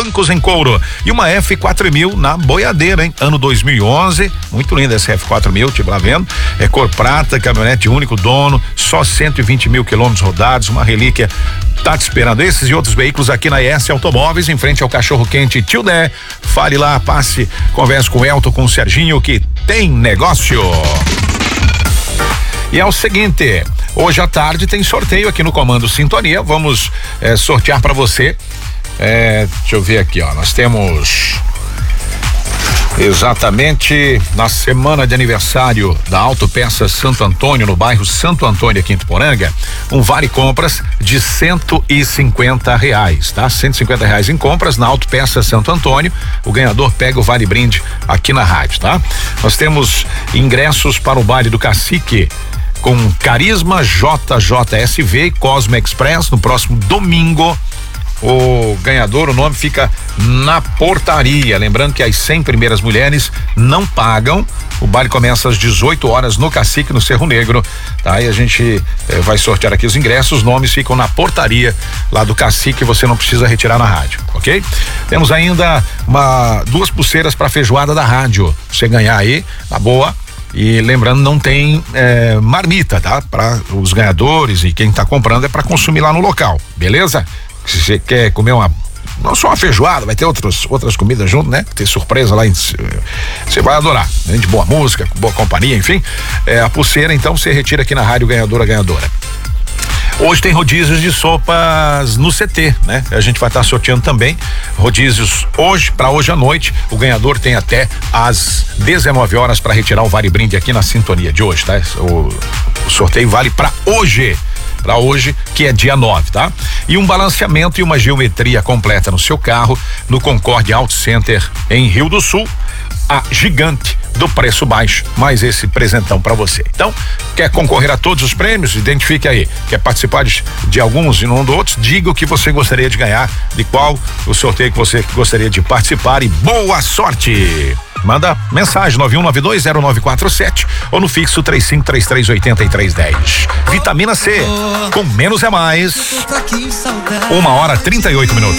bancos em couro e uma F4000 na boiadeira, hein? Ano 2011, muito linda essa F4000, tipo lá vendo, é cor prata, caminhonete único dono, só 120 mil quilômetros rodados, uma relíquia. Tá te esperando esses e outros veículos aqui na ES Automóveis, em frente ao Cachorro Quente Tio Dé. Fale lá, passe, converse com o Elton, com o Serginho, que tem negócio. E é o seguinte, hoje à tarde tem sorteio aqui no Comando Sintonia, vamos sortear para você, deixa eu ver aqui, ó, nós temos exatamente na semana de aniversário da Autopeças Santo Antônio, no bairro Santo Antônio, aqui em Tuporanga, um vale compras de R$150, tá? R$150 em compras na Autopeças Santo Antônio. O ganhador pega o vale brinde aqui na rádio, tá? Nós temos ingressos para o baile do Cacique com Carisma, JJSV e Cosmo Express no próximo domingo. O ganhador, o nome fica na portaria. Lembrando que as 100 primeiras mulheres não pagam. O baile começa às 18 horas no Cacique, no Cerro Negro, tá? E a gente vai sortear aqui os ingressos. Os nomes ficam na portaria lá do Cacique, você não precisa retirar na rádio, ok? Temos ainda duas pulseiras para feijoada da rádio. Você ganhar aí, na boa. E lembrando, não tem marmita, tá? Para os ganhadores e quem tá comprando é para consumir lá no local, beleza? Se você quer comer não só uma feijoada, vai ter outras comidas junto, né? Ter surpresa lá, você vai adorar, né? De boa música, boa companhia, enfim. A pulseira, então, você retira aqui na rádio ganhadora. Hoje tem rodízios de sopas no CT, né? A gente vai estar sorteando também rodízios hoje à noite. O ganhador tem até às 19 horas para retirar o vale brinde aqui na sintonia de hoje, tá? O sorteio vale para hoje, que é dia 9, tá? E um balanceamento e uma geometria completa no seu carro no Concorde Auto Center em Rio do Sul, a gigante do preço baixo, mais esse presentão para você. Então, quer concorrer a todos os prêmios? Identifique aí. Quer participar de alguns e não de outros? Diga o que você gostaria de ganhar, de qual o sorteio que você gostaria de participar, e boa sorte! Manda mensagem 91920947 ou no fixo 35338310. Vitamina C, com menos é mais. 1h38.